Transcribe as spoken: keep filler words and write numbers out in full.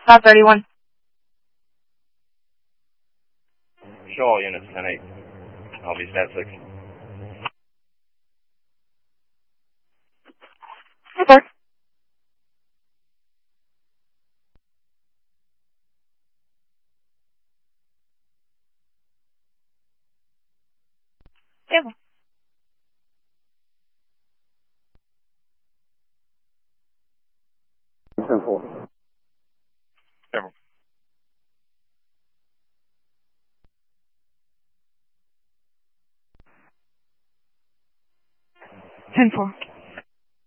South thirty-one. Show all units ten eight. I'll be stat six. Report. Stable. ten four. Stable. ten four.